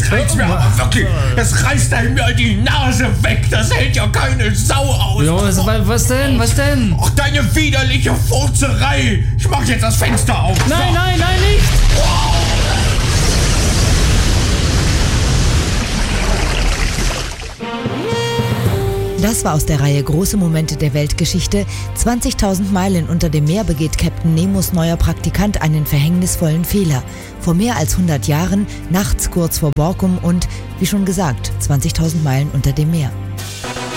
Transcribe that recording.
gefällt's mir aber wirklich. Das reißt einem ja die Nase weg. Das hält ja keine Sau aus. Ja, was denn? Ach, deine widerliche Furzerei. Ich mach jetzt das Fenster auf. Nein, nicht! Das war aus der Reihe Große Momente der Weltgeschichte. 20.000 Meilen unter dem Meer begeht Captain Nemos neuer Praktikant einen verhängnisvollen Fehler. Vor mehr als 100 Jahren, nachts kurz vor Borkum und, wie schon gesagt, 20.000 Meilen unter dem Meer.